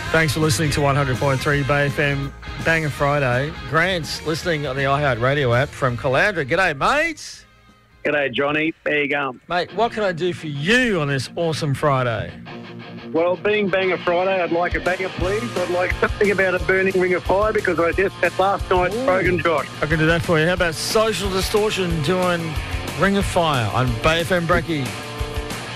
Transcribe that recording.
Thanks for listening to 100.3 Bay FM Banger Friday. Grant's listening on the iHeart Radio app from Caloundra. G'day, mates. G'day, Johnny. There you go. Mate, what can I do for you on this awesome Friday? Well, being Banger Friday, I'd like a banger, please. I'd like something about a burning ring of fire because I just had last night's Brogan Josh. I can do that for you. How about Social Distortion doing Ring of Fire on Bay FM Brekkie?